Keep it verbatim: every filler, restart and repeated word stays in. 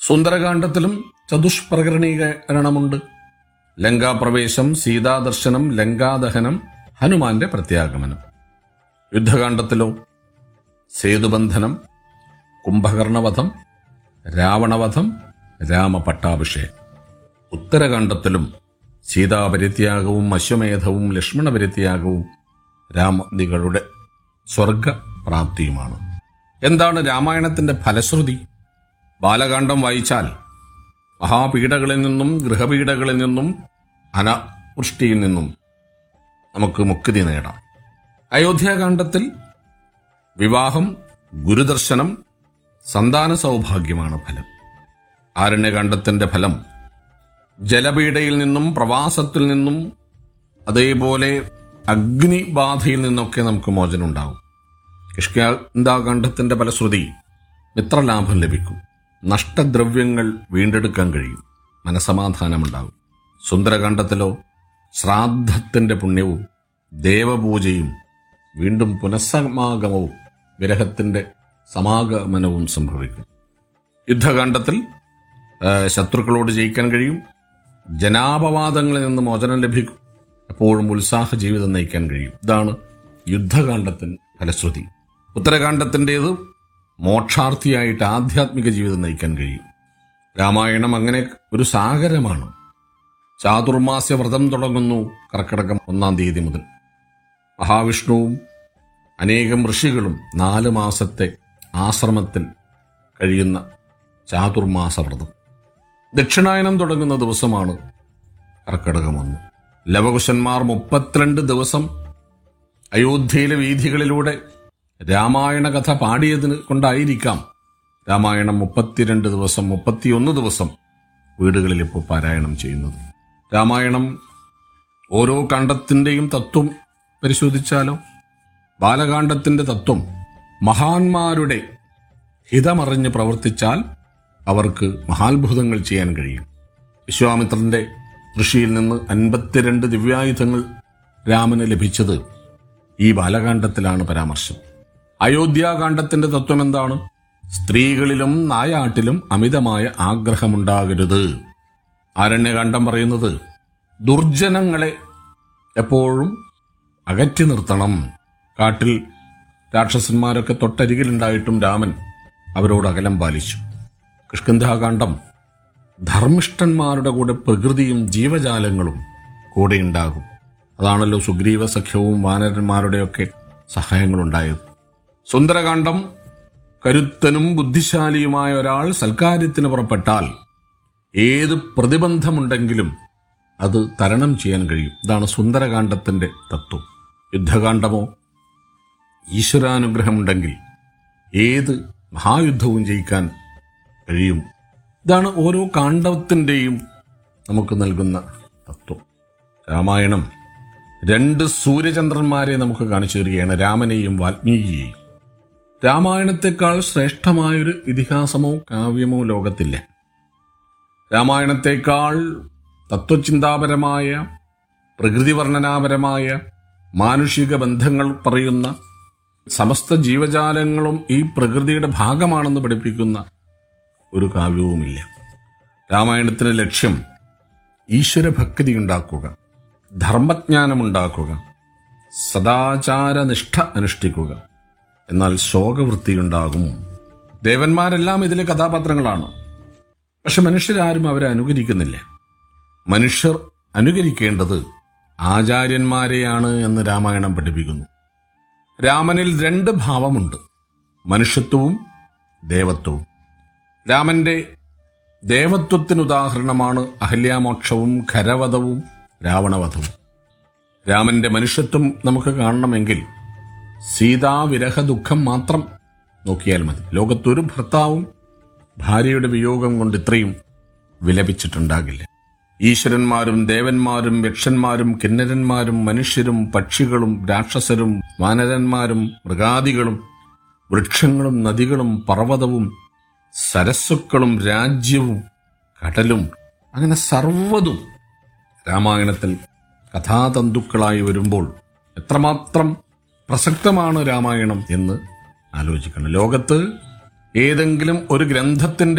സുന്ദരകാന്ഡത്തിലും ചതുഷ്പ്രകരണീകരണമുണ്ട്. ലങ്കാപ്രവേശം, സീതാദർശനം, ലങ്കാദഹനം, ഹനുമാന്റെ പ്രത്യാഗമനം. യുദ്ധകാന്ഡത്തിലോ സേതുബന്ധനം, കുംഭകർണവധം, രാവണവധം, രാമപട്ടാഭിഷേകം. ഉത്തരകാന്ഡത്തിലും സീതാപരിത്യാഗവും അശ്വമേധവും ലക്ഷ്മണപരിത്യാഗവും രാമദികളുടെ സ്വർഗപ്രാപ്തിയുമാണ്. എന്താണ് രാമായണത്തിന്റെ ഫലശ്രുതി? ബാലകാന്ഡം വായിച്ചാൽ മഹാപീഡകളിൽ നിന്നും ഗൃഹപീഡകളിൽ നിന്നും അനാവൃഷ്ടിയിൽ നിന്നും നമുക്ക് മുക്തി നേടാം. അയോധ്യാകാന്ഡത്തിൽ വിവാഹം, ഗുരുദർശനം, സന്താന സൗഭാഗ്യമാണ് ഫലം. ആരണ്യകാന്ഡത്തിന്റെ ഫലം ജലപീഡയിൽ നിന്നും പ്രവാസത്തിൽ നിന്നും അതേപോലെ അഗ്നിബാധയിൽ നിന്നൊക്കെ നമുക്ക് മോചനം ഉണ്ടാവും. കിഷ്കിന്ധാകാന്ഡത്തിന്റെ ഫലശ്രുതി മിത്രലാഭം ലഭിക്കും, നഷ്ടദ്രവ്യങ്ങൾ വീണ്ടെടുക്കാൻ കഴിയും, മനസമാധാനമുണ്ടാകും. സുന്ദരകാന്ഡത്തിലോ ശ്രാദ്ധത്തിന്റെ പുണ്യവും ദേവപൂജയും വീണ്ടും പുനഃസമാഗമവും വിരഹത്തിന്റെ സമാഗമനവും സംഭവിക്കും. യുദ്ധകാന്ഡത്തിൽ ശത്രുക്കളോട് ജയിക്കാൻ കഴിയും, ജനാപവാദങ്ങളിൽ നിന്ന് മോചനം ലഭിക്കും, എപ്പോഴും ഉത്സാഹ ജീവിതം നയിക്കാൻ കഴിയും. ഇതാണ് യുദ്ധകാന്ഡത്തിന് ഫലശ്രുതി. ഉത്തരകാന്ഡത്തിൻ്റേത് മോക്ഷാർത്ഥിയായിട്ട് ആധ്യാത്മിക ജീവിതം നയിക്കാൻ കഴിയും. രാമായണം അങ്ങനെ ഒരു സാഗരമാണ്. ചാതുർമാസ്യ വ്രതം തുടങ്ങുന്നു കർക്കിടകം ഒന്നാം തീയതി മുതൽ. മഹാവിഷ്ണുവും അനേകം ഋഷികളും നാല് മാസത്തെ ആശ്രമത്തിൽ കഴിയുന്ന ചാതുർമാസ വ്രതം. ദക്ഷിണായനം തുടങ്ങുന്ന ദിവസമാണ് കർക്കിടകം ഒന്ന്. ലവകുശന്മാർ മുപ്പത്തിരണ്ട് ദിവസം അയോധ്യയിലെ വീഥികളിലൂടെ രാമായണ കഥ പാടിയതിന് കൊണ്ടായിരിക്കാം രാമായണം മുപ്പത്തിരണ്ട് ദിവസം മുപ്പത്തിയൊന്ന് ദിവസം വീടുകളിൽ ഇപ്പോൾ പാരായണം ചെയ്യുന്നത്. രാമായണം ഓരോ കാണ്ഡത്തിൻ്റെയും തത്വം പരിശോധിച്ചാലോ, ബാലകാണ്ഡത്തിന്റെ തത്വം മഹാന്മാരുടെ ഹിതമറിഞ്ഞ് പ്രവർത്തിച്ചാൽ അവർക്ക് മഹാത്ഭുതങ്ങൾ ചെയ്യാൻ കഴിയും. വിശ്വാമിത്രന്റെ ഋഷിയിൽ നിന്ന് അൻപത്തിരണ്ട് ദിവ്യായുധങ്ങൾ രാമന് ലഭിച്ചത് ഈ ബാലകാണ്ഡത്തിലാണ് പരാമർശം. അയോധ്യാകാന്ഡത്തിന്റെ തത്വം എന്താണ്? സ്ത്രീകളിലും നായാട്ടിലും അമിതമായ ആഗ്രഹമുണ്ടാകരുത്. ആരണ്യകാന്ഡം പറയുന്നത് ദുർജനങ്ങളെ എപ്പോഴും അകറ്റി നിർത്തണം. കാട്ടിൽ രാക്ഷസന്മാരൊക്കെ തൊട്ടരികിലുണ്ടായിട്ടും രാമൻ അവരോട് അകലം പാലിച്ചു. കിഷ്കിന്ധാകാന്ഡം ധർമ്മിഷ്ഠന്മാരുടെ കൂടെ പ്രകൃതിയും ജീവജാലങ്ങളും കൂടെ ഉണ്ടാകും. അതാണല്ലോ സുഗ്രീവ സഖ്യവും വാനരന്മാരുടെയൊക്കെ സഹായങ്ങളുണ്ടായത്. സുന്ദരകാന്ഡം കരുത്തനും ബുദ്ധിശാലിയുമായ ഒരാൾ സൽക്കാര്യത്തിന് പുറപ്പെട്ടാൽ ഏത് പ്രതിബന്ധമുണ്ടെങ്കിലും അത് തരണം ചെയ്യാൻ കഴിയും. ഇതാണ് സുന്ദരകാന്ഡത്തിന്റെ തത്വം. യുദ്ധകാന്ഡമോ ഈശ്വരാനുഗ്രഹമുണ്ടെങ്കിൽ ഏത് മഹായുദ്ധവും ജയിക്കാൻ കഴിയും. ഇതാണ് ഓരോ കാണ്ഡത്തിൻ്റെയും നമുക്ക് നൽകുന്ന തത്വം. രാമായണം രണ്ട് സൂര്യചന്ദ്രന്മാരെ നമുക്ക് കാണിച്ചു തരികയാണ്, രാമനെയും വാൽമീകിയെയും. രാമായണത്തെക്കാൾ ശ്രേഷ്ഠമായൊരു ഇതിഹാസമോ കാവ്യമോ ലോകത്തില്ല. രാമായണത്തെക്കാൾ തത്വചിന്താപരമായ, പ്രകൃതിവർണ്ണനാപരമായ, മാനുഷിക ബന്ധങ്ങൾ പറയുന്ന, സമസ്ത ജീവജാലങ്ങളും ഈ പ്രകൃതിയുടെ ഭാഗമാണെന്ന് പഠിപ്പിക്കുന്ന ഒരു കാവ്യവുമില്ല. രാമായണത്തിന് ലക്ഷ്യം ഈശ്വരഭക്തി ഉണ്ടാക്കുക, ധർമ്മജ്ഞാനമുണ്ടാക്കുക, സദാചാരനിഷ്ഠ അനുഷ്ഠിക്കുക. എന്നാൽ ശോകവൃത്തിയുണ്ടാകും. ദേവന്മാരെല്ലാം ഇതിലെ കഥാപാത്രങ്ങളാണ്. പക്ഷെ മനുഷ്യരാരും അവരെ അനുകരിക്കുന്നില്ല. മനുഷ്യർ അനുകരിക്കേണ്ടത് ആചാര്യന്മാരെയാണ് എന്ന് രാമായണം പഠിപ്പിക്കുന്നു. രാമനിൽ രണ്ട് ഭാവമുണ്ട്, മനുഷ്യത്വവും ദേവത്വവും. രാമന്റെ ദേവത്വത്തിനുദാഹരണമാണ് അഹല്യാമോക്ഷവും ഖരവധവും രാവണവധവും. രാമന്റെ മനുഷ്യത്വം നമുക്ക് കാണണമെങ്കിൽ സീതാവിരഹ ദുഃഖം മാത്രം നോക്കിയാൽ മതി. ലോകത്തൊരു ഭർത്താവും ഭാര്യയുടെ വിയോഗം കൊണ്ട് ഇത്രയും വിലപിച്ചിട്ടുണ്ടാകില്ല. ഈശ്വരന്മാരും ദേവന്മാരും യക്ഷന്മാരും കിന്നരന്മാരും മനുഷ്യരും പക്ഷികളും രാക്ഷസരും വാനരന്മാരും മൃഗാദികളും വൃക്ഷങ്ങളും നദികളും പർവ്വതവും സരസ്സുക്കളും രാജ്യവും കടലും അങ്ങനെ സർവ്വതും രാമായണത്തിൽ കഥാതന്തുക്കളായി വരുമ്പോൾ എത്രമാത്രം പ്രസക്തമാണ് രാമായണം എന്ന് ആലോചിക്കണം. ലോകത്ത് ഏതെങ്കിലും ഒരു ഗ്രന്ഥത്തിന്റെ